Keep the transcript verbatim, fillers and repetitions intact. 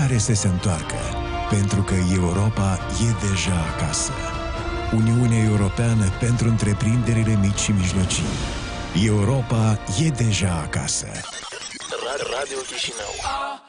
care să se întoarcă, pentru că Europa e deja acasă. Uniunea Europeană pentru întreprinderile mici și mijlocii. Europa e deja acasă. Radio Chișinău.